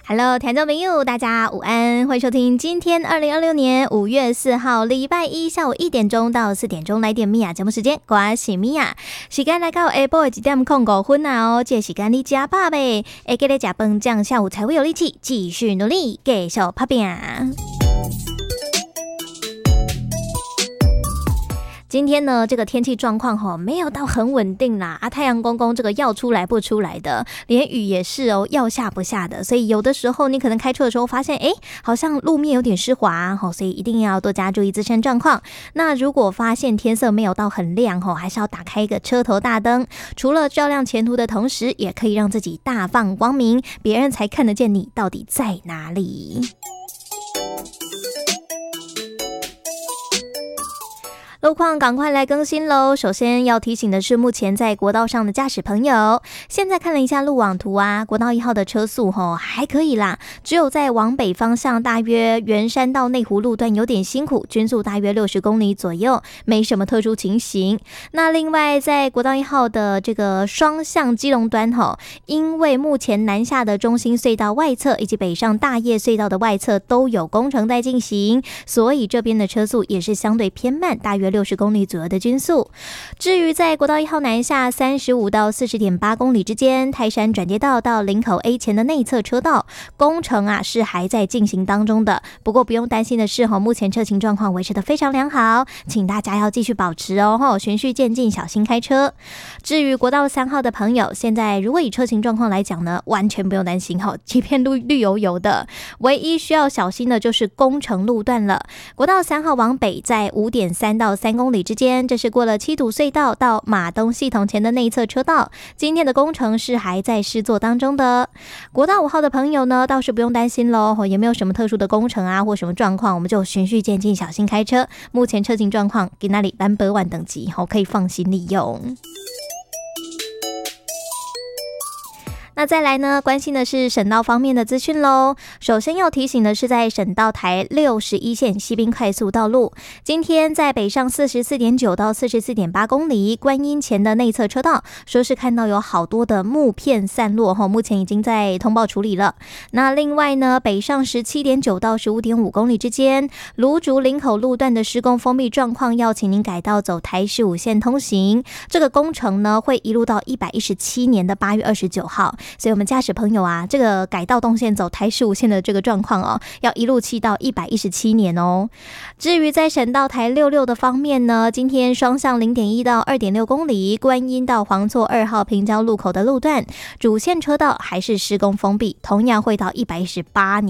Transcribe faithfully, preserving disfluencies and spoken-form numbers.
Hello， 听众朋友，大家午安，欢迎收听今天二零二六年五月四号礼拜一下午一点钟到四点钟来点米娅节目时间，我是米娅，时间来到下晡的一点零五分啊哦，这时间你吃饱未？会记得吃饭，这样下午才会有力气继续努力，继续打拼。今天呢，这个天气状况吼没有到很稳定啦啊，太阳公公这个要出来不出来的，连雨也是哦，要下不下的，所以有的时候你可能开车的时候发现，哎，好像路面有点湿滑吼，所以一定要多加注意自身状况。那如果发现天色没有到很亮吼，还是要打开一个车头大灯，除了照亮前途的同时，也可以让自己大放光明，别人才看得见你到底在哪里。路况赶快来更新喽！首先要提醒的是，目前在国道上的驾驶朋友，现在看了一下路网图啊，国道一号的车速吼还可以啦，只有在往北方向，大约圆山到内湖路段有点辛苦，均速大约六十公里左右，没什么特殊情形。那另外在国道一号的这个双向基隆端吼，因为目前南下的中心隧道外侧以及北上大业隧道的外侧都有工程在进行，所以这边的车速也是相对偏慢，大约六十公里左右的均速。至于在国道一号南下三十五到四十点八公里之间，泰山转接道到林口 A 前的内侧车道工程啊是还在进行当中的。不过不用担心的是目前车情状况维持得非常良好，请大家要继续保持哦，循序渐进，小心开车。至于国道三号的朋友，现在如果以车情状况来讲呢，完全不用担心这片路绿油油的，唯一需要小心的就是工程路段了。国道三号往北在 五点三到三公里之间，这是过了七堵隧道到马东系统前的内侧车道，今天的工程是还在施作当中的。国道五号的朋友呢，倒是不用担心咯，也没有什么特殊的工程啊或什么状况，我们就循序渐进，小心开车。目前车情状况给那里蓝百万等级可以放心利用。那再来呢，关心的是省道方面的资讯咯。首先要提醒的是，在省道台六十一线西滨快速道路，今天在北上 四十四点九到四十四点八公里观音前的内侧车道，说是看到有好多的木片散落，目前已经在通报处理了。那另外呢，北上 十七点九到十五点五公里之间，芦竹林口路段的施工封闭状况，要请您改道走台十五线通行。这个工程呢，会一路到一百一十七年的八月二十九号。所以我们驾驶朋友啊，这个改道动线走台十五线的这个状况哦，要一路骑到一百一十七年哦。至于在省道台六六的方面呢，今天双向 零点一到二点六公里观音到黄厝二号平交路口的路段，主线车道还是施工封闭，同样会到一百一十八年。